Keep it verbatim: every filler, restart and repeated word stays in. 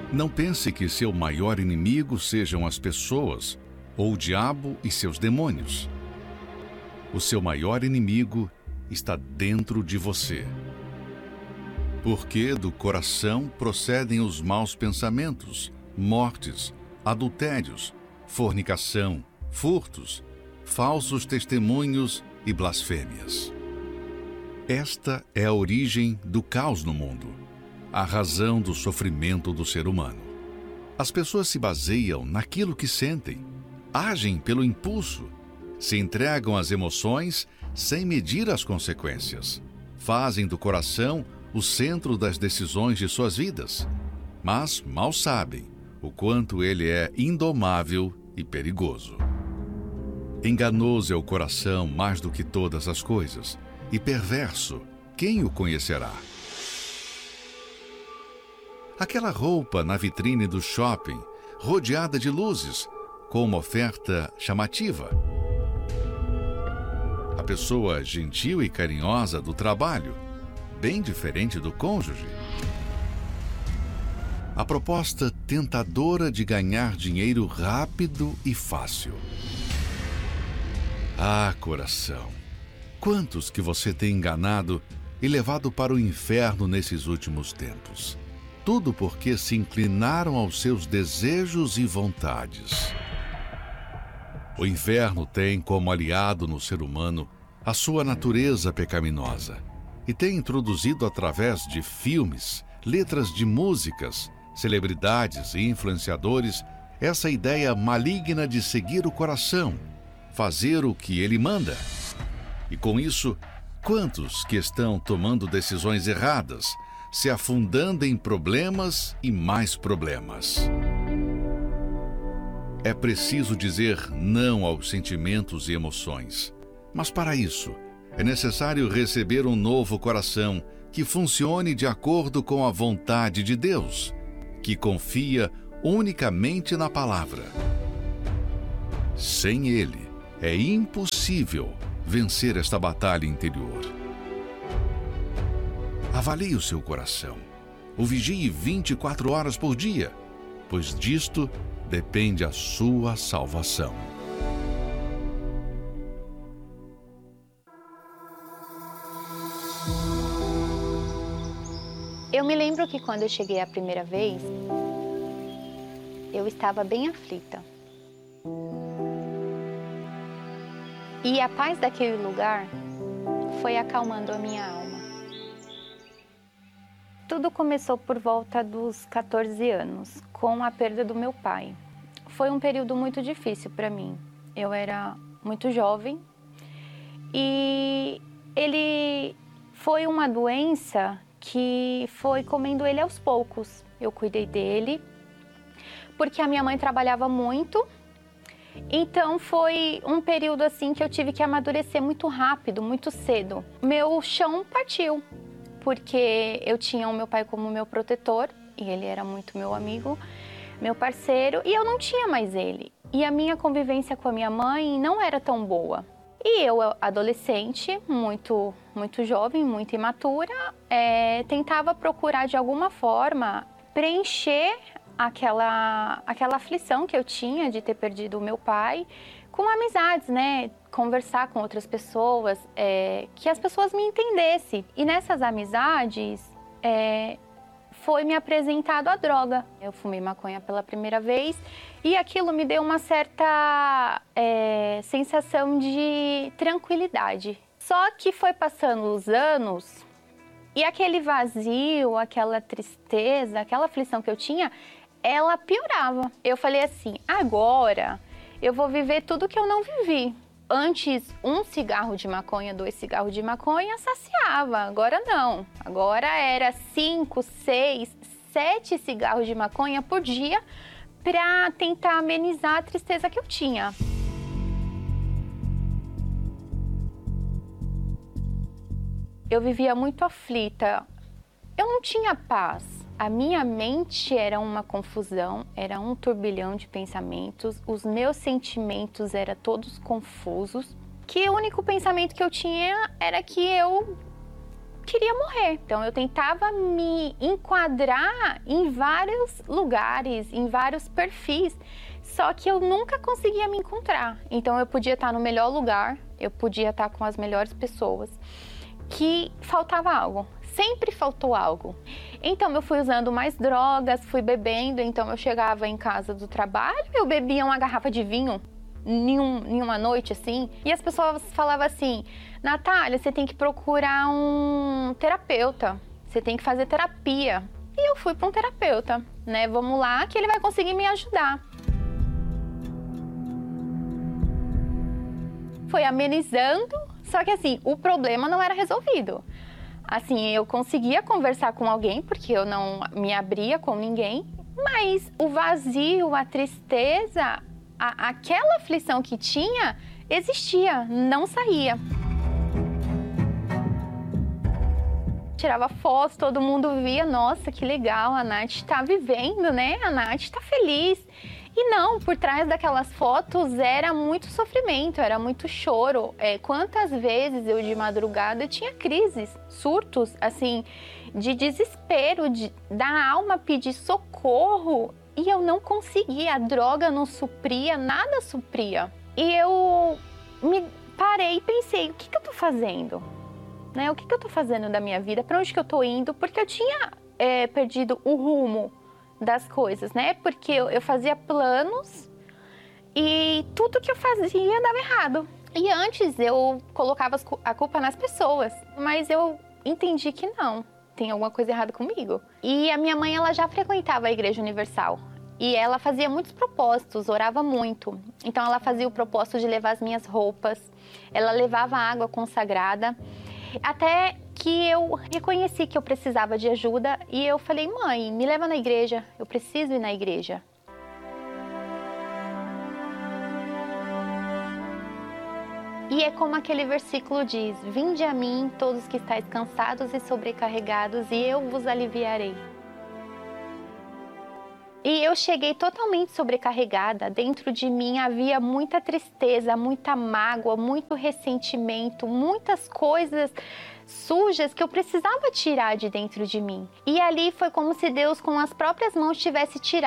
Não pense que seu maior inimigo sejam as pessoas ou o diabo e seus demônios. O seu maior inimigo está dentro de você. Porque do coração procedem os maus pensamentos, mortes, adultérios, fornicação, furtos, falsos testemunhos e blasfêmias. Esta é a origem do caos no mundo, a razão do sofrimento do ser humano. As pessoas se baseiam naquilo que sentem, agem pelo impulso, se entregam às emoções sem medir as consequências, fazem do coração o centro das decisões de suas vidas, mas mal sabem o quanto ele é indomável e perigoso. Enganoso é o coração mais do que todas as coisas, e perverso, quem o conhecerá? Aquela roupa na vitrine do shopping, rodeada de luzes, com uma oferta chamativa. A pessoa gentil e carinhosa do trabalho, bem diferente do cônjuge. A proposta tentadora de ganhar dinheiro rápido e fácil. Ah, coração, quantos que você tem enganado e levado para o inferno nesses últimos tempos? Tudo porque se inclinaram aos seus desejos e vontades. O inferno tem como aliado no ser humano a sua natureza pecaminosa e tem introduzido através de filmes, letras de músicas, celebridades e influenciadores essa ideia maligna de seguir o coração, fazer o que ele manda. E com isso, quantos que estão tomando decisões erradas, se afundando em problemas e mais problemas? É preciso dizer não aos sentimentos e emoções. Mas para isso, é necessário receber um novo coração que funcione de acordo com a vontade de Deus, que confia unicamente na palavra. Sem ele, é impossível vencer esta batalha interior. Avalie o seu coração. O vigie vinte e quatro horas por dia, pois disto depende a sua salvação. Eu me lembro que quando eu cheguei a primeira vez, eu estava bem aflita. E a paz daquele lugar foi acalmando a minha alma. Tudo começou por volta dos quatorze anos, com a perda do meu pai. Foi um período muito difícil para mim. Eu era muito jovem e ele foi uma doença que foi comendo ele aos poucos. Eu cuidei dele, porque a minha mãe trabalhava muito, então foi um período assim que eu tive que amadurecer muito rápido, muito cedo. Meu chão partiu, porque eu tinha o meu pai como meu protetor, e ele era muito meu amigo, meu parceiro, e eu não tinha mais ele. E a minha convivência com a minha mãe não era tão boa. E eu, adolescente, muito, muito jovem, muito imatura, é, tentava procurar de alguma forma preencher aquela, aquela aflição que eu tinha de ter perdido o meu pai com amizades, né? Conversar com outras pessoas, é, que as pessoas me entendessem. E nessas amizades, é, foi me apresentado a droga. Eu fumei maconha pela primeira vez e aquilo me deu uma certa é, sensação de tranquilidade. Só que foi passando os anos e aquele vazio, aquela tristeza, aquela aflição que eu tinha, ela piorava. Eu falei assim, agora eu vou viver tudo que eu não vivi. Antes, um cigarro de maconha, dois cigarros de maconha saciava. Agora não. Agora era cinco, seis, sete cigarros de maconha por dia para tentar amenizar a tristeza que eu tinha. Eu vivia muito aflita. Eu não tinha paz. A minha mente era uma confusão, era um turbilhão de pensamentos, os meus sentimentos eram todos confusos, que o único pensamento que eu tinha era que eu queria morrer. Então eu tentava me enquadrar em vários lugares, em vários perfis, só que eu nunca conseguia me encontrar. Então eu podia estar no melhor lugar, eu podia estar com as melhores pessoas, que faltava algo. Sempre faltou algo. Então eu fui usando mais drogas, fui bebendo, então eu chegava em casa do trabalho, eu bebia uma garrafa de vinho em, um, em uma noite assim, e as pessoas falavam assim: Natália, você tem que procurar um terapeuta, você tem que fazer terapia. E eu fui para um terapeuta, né? Vamos lá que ele vai conseguir me ajudar. Foi amenizando, só que assim, o problema não era resolvido. Assim, eu conseguia conversar com alguém, porque eu não me abria com ninguém, mas o vazio, a tristeza, a, aquela aflição que tinha, existia, não saía. Tirava fotos, todo mundo via, nossa, que legal, a Nath tá vivendo, né? A Nath tá feliz. E não, por trás daquelas fotos era muito sofrimento, era muito choro. É, quantas vezes eu de madrugada tinha crises, surtos, assim, de desespero, de, da alma pedir socorro, e eu não conseguia, a droga não supria, nada supria. E eu me parei e pensei, o que, que eu tô fazendo? Né? O que, que eu tô fazendo da minha vida? Para onde que eu tô indo? Porque eu tinha é, perdido o rumo das coisas, né? Porque eu, eu fazia planos e tudo que eu fazia dava errado. E antes eu colocava a culpa nas pessoas, mas eu entendi que não, tem alguma coisa errada comigo. E a minha mãe, ela já frequentava a Igreja Universal e ela fazia muitos propósitos, orava muito. Então ela fazia o propósito de levar as minhas roupas, ela levava água consagrada, até que eu reconheci que eu precisava de ajuda e eu falei: mãe, me leva na igreja, eu preciso ir na igreja. E é como aquele versículo diz: vinde a mim todos que estáis cansados e sobrecarregados e eu vos aliviarei. E eu cheguei totalmente sobrecarregada, dentro de mim havia muita tristeza, muita mágoa, muito ressentimento, muitas coisas sujas que eu precisava tirar de dentro de mim. E ali foi como se Deus com as próprias mãos tivesse tirado